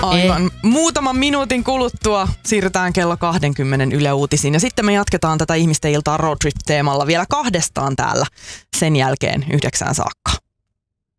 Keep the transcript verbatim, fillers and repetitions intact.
Aivan. Ei. Muutaman minuutin kuluttua siirrytään kello kaksikymmentä Yle Uutisiin ja sitten me jatketaan tätä ihmisten iltaa roadtrip-teemalla vielä kahdestaan täällä sen jälkeen yhdeksään saakka.